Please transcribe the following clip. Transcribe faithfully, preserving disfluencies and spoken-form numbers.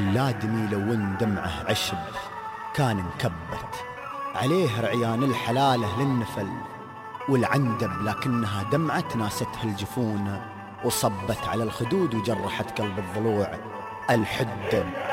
اللادمي لو ان دمعه عشب كان انكبت عليه رعيان الحلالة للنفل والعندب، لكنها دمعة ناستها الجفون وصبت على الخدود وجرحت قلب الضلوع. الحدب